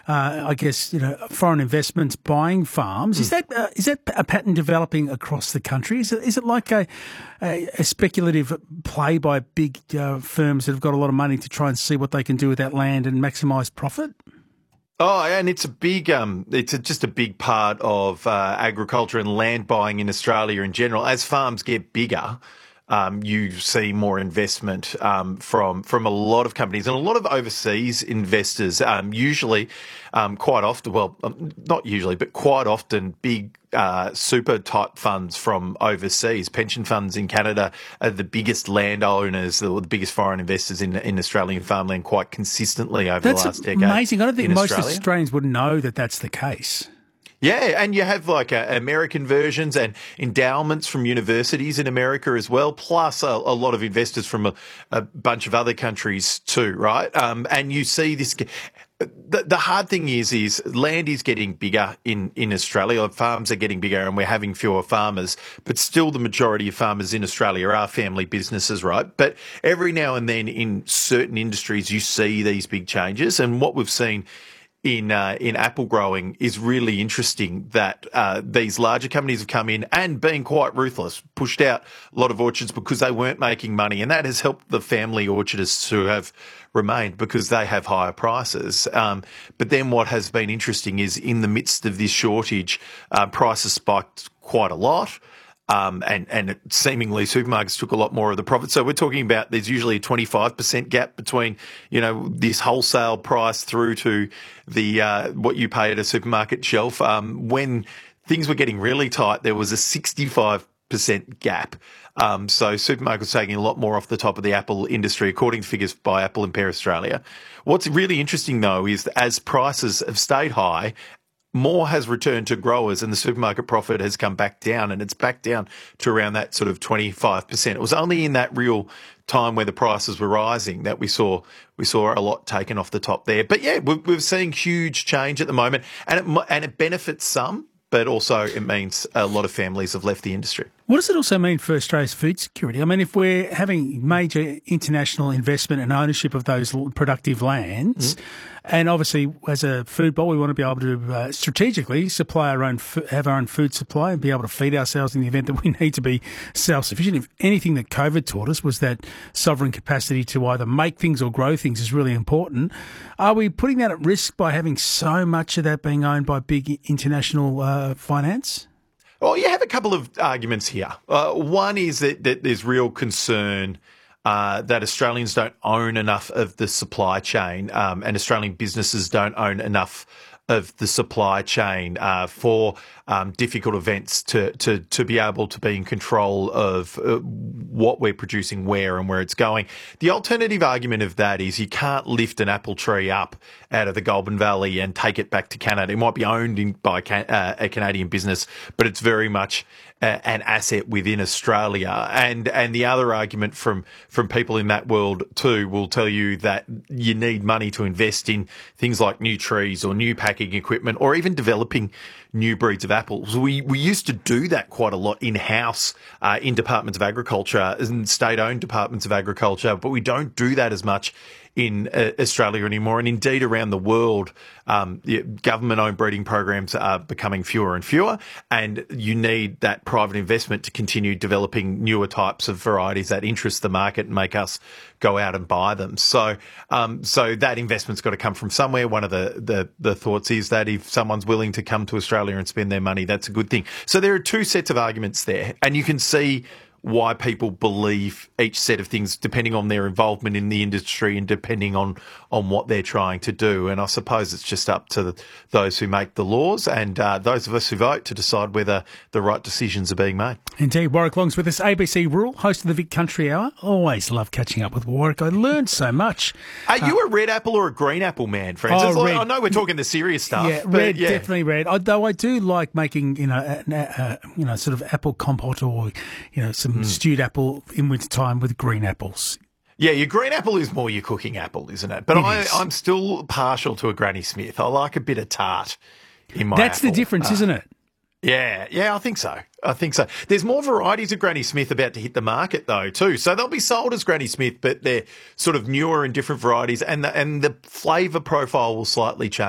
I guess, foreign investments buying farms. Is that a pattern developing across the country? Is it like a speculative play by big firms that have got a lot of money to try and see what they can do with that land and maximise profit? Oh, and it's a big, just a big part of agriculture and land buying in Australia in general. As farms get bigger, you see more investment from a lot of companies and a lot of overseas investors. Usually, quite often, well, not usually, but quite often, big super type funds from overseas. Pension funds in Canada are the biggest landowners, or the biggest foreign investors in Australian farmland quite consistently over the last decade. That's amazing. I don't think most Australia. Australians would know that that's the case. Yeah, and you have like American versions and endowments from universities in America as well, plus a lot of investors from a bunch of other countries too, right? And you see this. The hard thing is land is getting bigger in Australia. Farms are getting bigger and we're having fewer farmers, but still the majority of farmers in Australia are family businesses, right? But every now and then in certain industries you see these big changes, and what we've seen in apple growing is really interesting, that these larger companies have come in and been quite ruthless, pushed out a lot of orchards because they weren't making money, and that has helped the family orchardists who have remained because they have higher prices. But then what has been interesting is in the midst of this shortage, prices spiked quite a lot. And seemingly supermarkets took a lot more of the profit. So we're talking about there's usually a 25% gap between, this wholesale price through to the what you pay at a supermarket shelf. When things were getting really tight, there was a 65% gap. So supermarkets taking a lot more off the top of the apple industry, according to figures by Apple and Pear Australia. What's really interesting, though, is that as prices have stayed high, more has returned to growers and the supermarket profit has come back down, and it's back down to around that sort of 25%. It was only in that real time where the prices were rising that we saw a lot taken off the top there. But yeah, we're seeing huge change at the moment, and it benefits some, but also it means a lot of families have left the industry. What does it also mean for Australia's food security? I mean, if we're having major international investment and ownership of those productive lands, and obviously as a food bowl, we want to be able to strategically supply have our own food supply and be able to feed ourselves in the event that we need to be self-sufficient. If anything that COVID taught us was that sovereign capacity to either make things or grow things is really important. Are we putting that at risk by having so much of that being owned by big international finance? Well, you have a couple of arguments here. One is that there's real concern that Australians don't own enough of the supply chain, and Australian businesses don't own enough of the supply chain for difficult events to be able to be in control of what we're producing, where and where it's going. The alternative argument of that is you can't lift an apple tree up out of the Goulburn Valley and take it back to Canada. It might be owned by a Canadian business, but it's very much an asset within Australia. And the other argument from people in that world too will tell you that you need money to invest in things like new trees or new packing equipment or even developing new breeds of apples. We used to do that quite a lot in-house in departments of agriculture and state-owned departments of agriculture, but we don't do that as much in Australia anymore, and indeed around the world. Government-owned breeding programs are becoming fewer and fewer, and you need that private investment to continue developing newer types of varieties that interest the market and make us go out and buy them. So that investment's got to come from somewhere. One of the thoughts is that if someone's willing to come to Australia and spend their money, that's a good thing. So there are two sets of arguments there, and you can see why people believe each set of things depending on their involvement in the industry and depending on what they're trying to do. And I suppose it's just up to those who make the laws and those of us who vote to decide whether the right decisions are being made. Indeed. Warwick Long's with us, ABC Rural, host of the Vic Country Hour. Always love catching up with Warwick. I learned so much. Are you a red apple or a green apple man, for instance? Red. I know we're talking the serious stuff. Yeah, red, definitely red. Though I do like making, sort of apple compote or, some stewed apple in winter time with green apples. Yeah, your green apple is more your cooking apple, isn't it? But I'm still partial to a Granny Smith. I like a bit of tart in my That's apple. the difference, isn't it? Yeah, I think so. There's more varieties of Granny Smith about to hit the market, though, too. So they'll be sold as Granny Smith, but they're sort of newer and different varieties, and the flavour profile will slightly change.